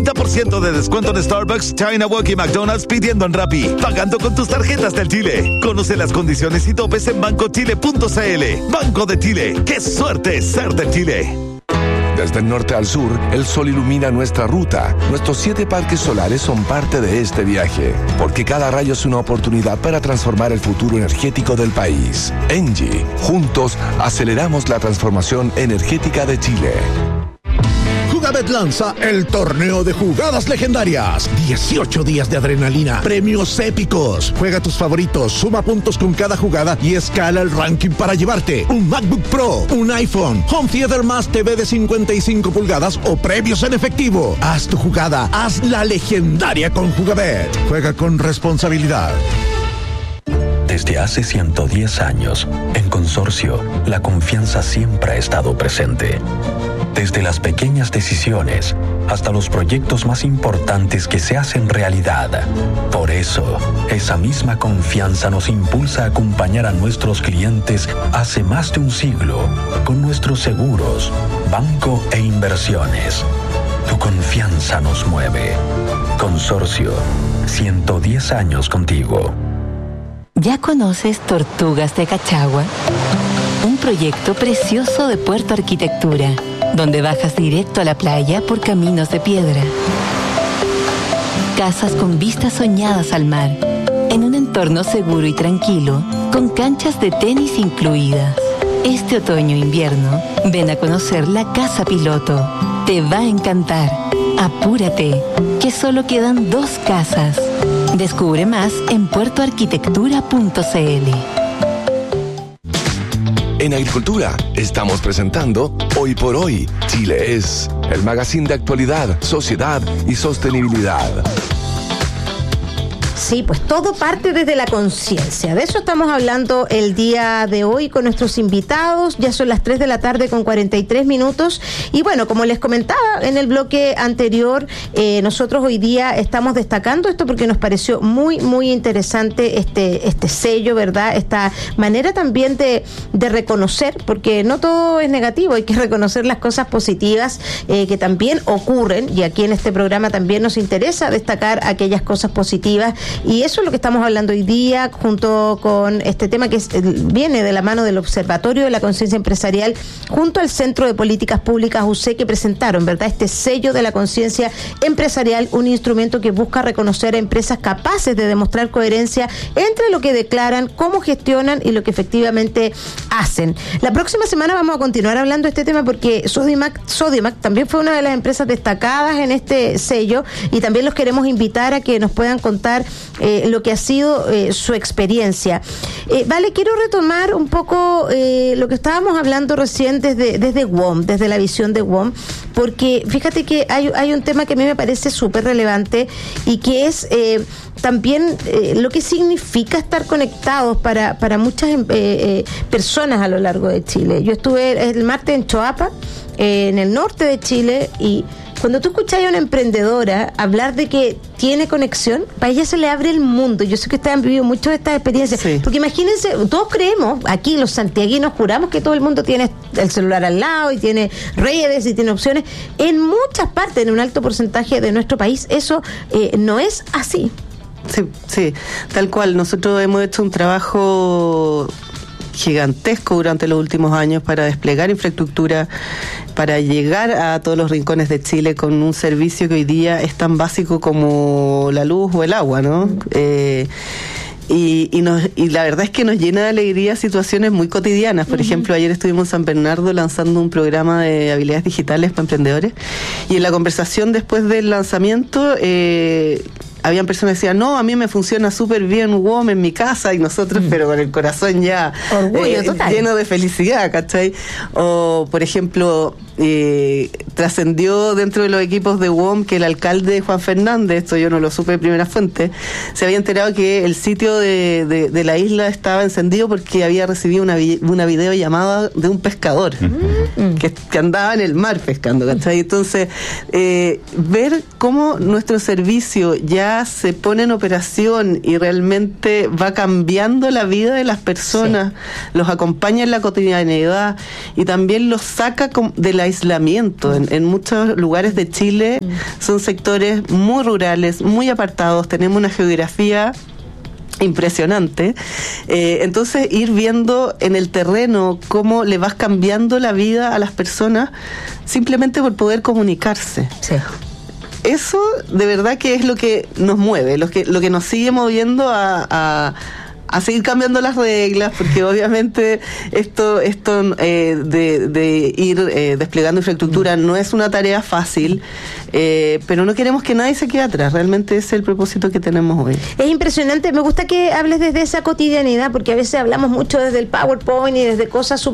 30% de descuento en Starbucks, China Walk y McDonald's pidiendo en Rappi, pagando con tus tarjetas del Chile. Conoce las condiciones y topes en bancochile.cl. Banco de Chile, qué suerte ser de Chile. Desde el norte al sur, el sol ilumina nuestra ruta. Nuestros 7 parques solares son parte de este viaje, porque cada rayo es una oportunidad para transformar el futuro energético del país. ENGIE, juntos aceleramos la transformación energética de Chile. Jugabet lanza el torneo de jugadas legendarias. 18 días de adrenalina, premios épicos. Juega tus favoritos, suma puntos con cada jugada y escala el ranking para llevarte un MacBook Pro, un iPhone, Home Theater más TV de 55 pulgadas o premios en efectivo. Haz tu jugada, haz la legendaria con Jugabet. Juega con responsabilidad. Desde hace 110 años, en Consorcio, la confianza siempre ha estado presente. Desde las pequeñas decisiones hasta los proyectos más importantes que se hacen realidad. Por eso, esa misma confianza nos impulsa a acompañar a nuestros clientes hace más de un siglo con nuestros seguros, banco e inversiones. Tu confianza nos mueve. Consorcio, 110 años contigo. ¿Ya conoces Tortugas de Cachagua? Un proyecto precioso de Puerto Arquitectura, donde bajas directo a la playa por caminos de piedra. Casas con vistas soñadas al mar, en un entorno seguro y tranquilo, con canchas de tenis incluidas. Este otoño-invierno, ven a conocer la Casa Piloto. Te va a encantar. Apúrate, que solo quedan 2 casas. Descubre más en puertoarquitectura.cl. En Agricultura estamos presentando Hoy por Hoy, Chile es, el magazine de actualidad, sociedad y sostenibilidad. Sí, pues todo parte desde la conciencia. De eso estamos hablando el día de hoy con nuestros invitados. Ya son las 3 de la tarde con 43 minutos. Y bueno, como les comentaba en el bloque anterior, nosotros hoy día estamos destacando esto porque nos pareció muy, muy interesante este sello, ¿verdad? Esta manera también de reconocer, porque no todo es negativo, hay que reconocer las cosas positivas que también ocurren. Y aquí en este programa también nos interesa destacar aquellas cosas positivas. Y eso es lo que estamos hablando hoy día, junto con este tema que viene de la mano del Observatorio de la Conciencia Empresarial, junto al Centro de Políticas Públicas UC, que presentaron, ¿verdad?, este sello de la conciencia empresarial, un instrumento que busca reconocer a empresas capaces de demostrar coherencia entre lo que declaran, cómo gestionan y lo que efectivamente hacen. La próxima semana vamos a continuar hablando de este tema porque Sodimac también fue una de las empresas destacadas en este sello y también los queremos invitar a que nos puedan contar lo que ha sido su experiencia. Vale, quiero retomar un poco lo que estábamos hablando recién desde WOM, desde la visión de WOM, porque fíjate que hay un tema que a mí me parece súper relevante y que es también lo que significa estar conectados para muchas personas a lo largo de Chile. Yo estuve el martes en Choapa, en el norte de Chile, y cuando tú escuchas a una emprendedora hablar de que tiene conexión, para ella se le abre el mundo. Yo sé que ustedes han vivido mucho de estas experiencias, sí. Porque imagínense, todos creemos, aquí los santiaguinos juramos que todo el mundo tiene el celular al lado y tiene redes y tiene opciones. En muchas partes, en un alto porcentaje de nuestro país, eso no es así. Sí, tal cual. Nosotros hemos hecho un trabajo gigantesco durante los últimos años para desplegar infraestructura, para llegar a todos los rincones de Chile con un servicio que hoy día es tan básico como la luz o el agua, ¿no? Y la verdad es que nos llena de alegría situaciones muy cotidianas. Por ejemplo, ayer estuvimos en San Bernardo lanzando un programa de habilidades digitales para emprendedores, y en la conversación después del lanzamiento habían personas que decían, no, a mí me funciona súper bien WOM en mi casa, y nosotros, pero con el corazón ya lleno de felicidad, ¿cachai? O, por ejemplo, trascendió dentro de los equipos de WOM que el alcalde Juan Fernández, esto yo no lo supe de primera fuente, se había enterado que el sitio de la isla estaba encendido porque había recibido una videollamada de un pescador que andaba en el mar pescando, ¿cachai? Entonces, ver cómo nuestro servicio ya se pone en operación y realmente va cambiando la vida de las personas, los acompaña en la cotidianidad y también los saca de aislamiento. En muchos lugares de Chile son sectores muy rurales, muy apartados, tenemos una geografía impresionante. Entonces, ir viendo en el terreno cómo le vas cambiando la vida a las personas simplemente por poder comunicarse. Sí. Eso de verdad que es lo que nos mueve, lo que nos sigue moviendo a seguir cambiando las reglas, porque obviamente esto de ir desplegando infraestructura no es una tarea fácil, pero no queremos que nadie se quede atrás. Realmente ese es el propósito que tenemos hoy. Es impresionante, me gusta que hables desde esa cotidianidad, porque a veces hablamos mucho desde el PowerPoint y desde cosas